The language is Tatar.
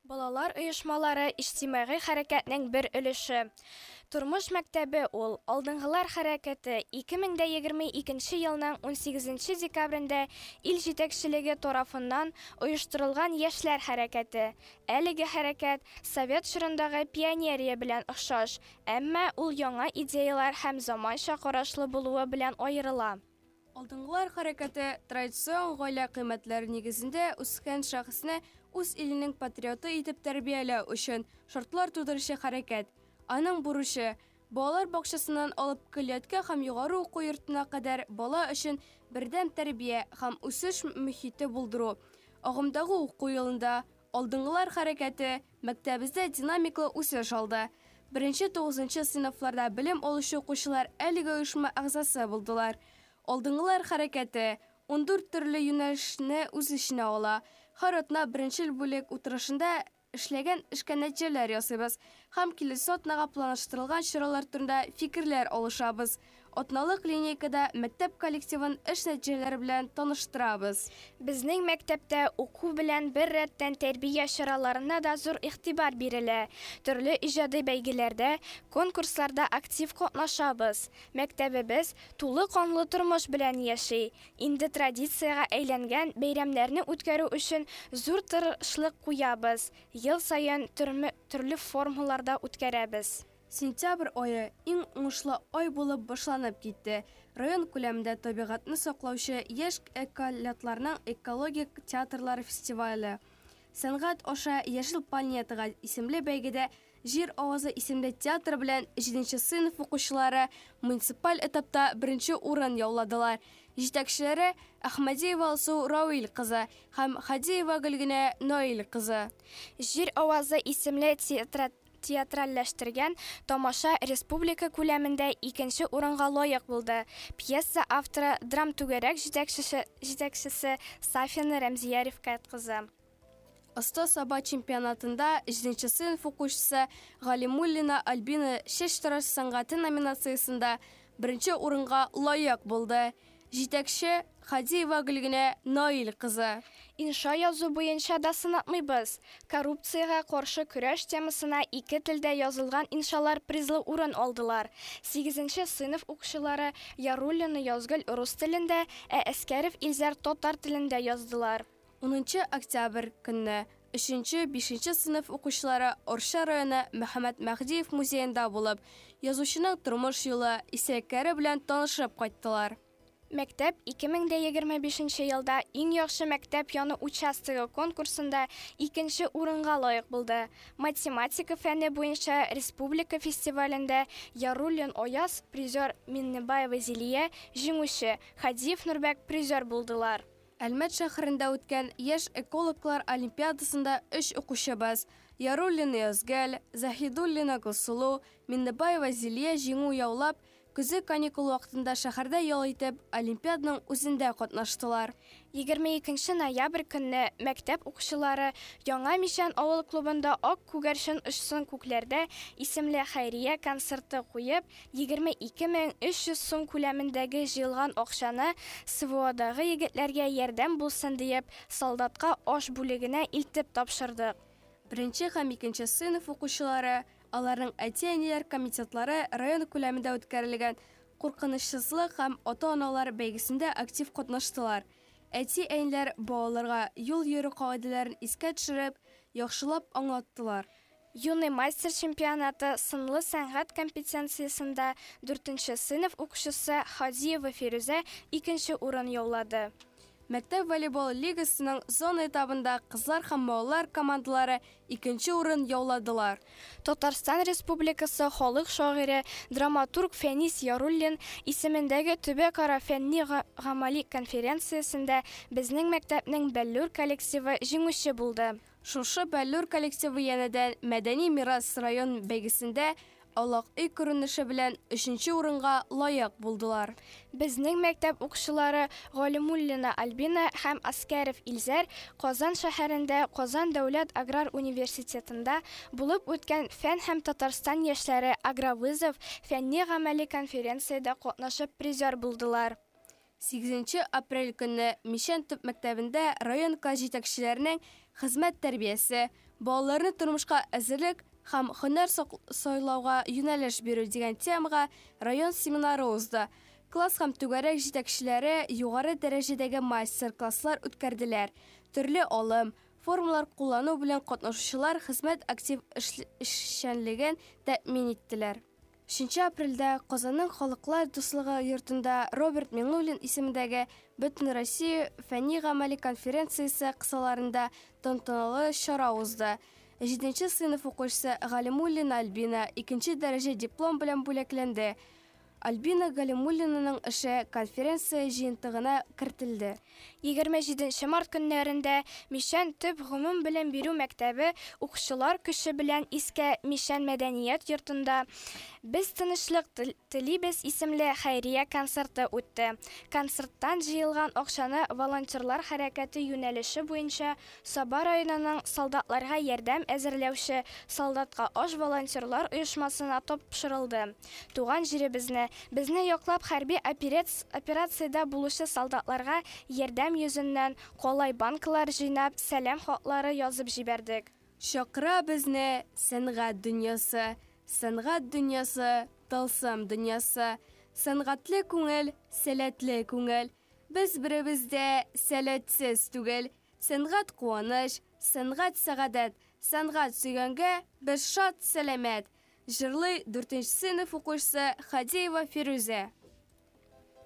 Балалар оешмалары иҗтимагый хәрәкәтнең бер өлеше. Тормыш мәктәбе ул. Алдынгылар хәрәкәте 2022 елның 18 декабрендә ил җитәкчелеге тарафыннан оештырылган яшьләр хәрәкәте. Әлеге хәрәкәт Совет чорындагы пионерия белән охшаш, әмма ул яңа идеялар һәм заманча карашлы булуы белән аерыла. Алдынгылар хәрәкәте традицион гаилә кыйммәтләре нигезендә үскән шәхесне үз иленең патриоты итеп тәрбияләү өчен шартлар тудыручы хәрәкәт. Аның бурычы балалар бакчасыннан алып колледжга һәм югары уку йортына кадәр бала өчен бердәм тәрбия һәм үсеш мөхите булдыру. Агымдагы уку елында Алдынгылар хәрәкәте мәктәбебездә динамиклы үсеш алды. 1-9 сыйныфларда белем алучы укучылар әлеге оешма әгъзасы булдылар. Алдынгылар хәрәкәте 14 төрле юнәлешне үз эченә ала. Һәр атна беренчел бүлек утырышында эшләгән эшкә нәтиҗәләр ясыйбыз һәм киләсе атнага планлаштырылган чаралар турында фикерләр алышабыз. Атналык линейкада мәктәп коллективын эш нәтиҗәләре белән таныштырабыз. Безнең мәктәптә уку белән бер рәттән тәрбия чараларына да зур игътибар бирелә. Төрле иҗади бәйгеләрдә, конкурсларда актив катнашабыз. Мәктәбебез тулы канлы тормыш белән яши. Инде традициягә әйләнгән бәйрәмнәрне үткәрү өчен зур тырышлык куябыз. Ел саен төрле формаларда үткәрәбез. Сентябрь айы иң уңышлы ай булып башланып китте. Район күләмендә табигатны саклаучы яшь экологларның экологик театрлар фестивале. Сәнгать аша яшел планетага исемле бәйгедә Җир авазы исемле театр белән 7нче сыйныф укучылары муниципаль этапта беренче урын яуладылар. Җитәкчеләре Әхмәдиева Алсу Рауил кызы һәм Хадиева Гөлгенә Наил кызы. Җир авазы исемле театральләштергән тамаша республика күләмендә 2нче урынга лаек булды. Пьеса авторы драмтүгәрәк җитәкчесе Сафина Рәмзия Рифкат кызы. Оста саба чемпионатында 7нче сыйныф укучысы Галимуллина Альбина чәч тараш сәнгате номинациясында беренче урынга лаек булды. Җитәкче Хадиева Гөлгенә Наил кызы. Инша язу буенча да сынатмыйбыз. Коррупциягә каршы көрәш темасына 2 телдә язылган иншалар призлы урын алдылар. 8нче сыйныф укучылары Яруллина Язгөл рус телендә, ә Әскәрев Илзар татар телендә яздылар. 10 октябрь көнне 3-5 сыйныф укучылары Орша районы Мөхәммәд Мәхдиев музеенда булып, язучының тормыш юлы, исәккәре белән танышып кайттылар. Мәктәп 2025 елда иң яхшы мәктәп яны участогы конкурсында 2нче урынга лаек булды. Математика фәне буенча республика фестивалендә Яруллин Ояз призер, Миннебаева Зилия җиңүче, Хадиев Нурбәк призер булдылар. Әлмәт шәһәрендә үткән яшь экологлар олимпиадасында 3 укучыбыз Яруллин Язгәл, Заһидуллина Гөлсылу, Миннебаева Зилия җиңү яулап, көзе каникул вакытында шәһәрдә ял итеп, олимпиаданың үзендә катнаштылар. 22 ноябрь көнне мәктәп укучылары Яңа Мишән авыл клубында Ак күгәрчен очсын күкләрдә исемле хәйрия концерты куеп, 22300 сум күләмендәге җыелган акчаны СВОдагы егетләргә ярдәм булсын диеп, солдатка аш бүлегенә илтеп тапшырдык. 1 һәм 2нче сыйныф укучылары, аларның әти-әниләр комитетлары район күләмендә үткәрелгән куркынычсызлык һәм ата-аналар бәйгесендә актив катнаштылар. Әти-әниләр балаларга юл йөрү кагыйдәләрен искә төшереп, яхшылап аңлаттылар. Юный мастер чемпионаты сынлы сәнгать компетенциясында 4нче сыйныф укучысы Хадиева Фирүзә 2нче урын яулады. Мәктәп волейбол лигасының зона этабында кызлар һәм балалар командалары 2нче урын яуладылар. Татарстан Республикасы халык шагыйре, драматург Фәнис Яруллин исемендәге төбәк-ара фәнни-гамәли конференциясендә безнең мәктәпнең Бәллүр коллективы җиңүче булды. Шушы Бәллүр коллективы янәдән Мәдәни мирас район бәйгесендә Алак өй күренеше белән 3нче урынга лаек булдылар. Безнең мәктәп укучылары Галимуллина Альбина һәм Әскәрев Илзар Казан шәһәрендә Казан дәүләт аграр университетында булып үткән Фән һәм Татарстан яшьләре агровызов фәнни-гамәли конференцияда катнашып призер булдылар. 8 апрель көнне Мишән төп мәктәбендә район класс җитәкчеләренең хезмәт тәрбиясе, балаларны тормышка әзерлек һәм һөнәр сайлауга юнәлеш бирү дигән темага район семинары узды. Класс һәм түгәрәк җитәкчеләре югары дәрәҗәдәге мастер-класслар үткәрделәр. Төрле алым, формалар куллану белән катнашучылар хезмәт актив эшчәнлеген тәэмин иттеләр. 3 апрельдә Казанның Халыклар дуслыгы йортында Роберт Миңнуллин исемендәге Бөтен Россия фәнни-гамәли конференциясе кысаларында тантаналы чара узды. 7-нче сыйныф укучысы Галимуллина Альбина 2-нче дәрәҗә диплом белән бүләкләнде. Альбина Галимуллинаның эше конференция җыентыгына кертелде. 27 март көннәрендә Мишән төп гомум белем бирү мәктәбе укучылар көче белән искә Мишән мәдәният йортында «Без тынычлык телибез» исемле хәйрия концерты үтте. Концерттан җыелган акчаны волонтерлар хәрәкәте юнәлеше буенча Саба районының солдатларга ярдәм әзерләүче солдатка аш волонтерлар оешмасына тапшырылды. Туган җиребезне, безне яклап хәрби операциядә булучы солдатларга ярдәм йөзеннән калай банкалар җыйнап, сәлам хатлары язып җибәрдек. Шакыра безне сәнгать дөньясы, сәнгать дөньясы, тылсым дөньясы, сәнгатьле күңел, сәләтле күңел. Без беребездә сәләтсез түгел, сәнгать куаныш, сәнгать сәгадәт, сәнгать сөйгәнгә без шат сәламәт. Җырлый 4-нче сыйныф укучысы Хадиева Фирүзә.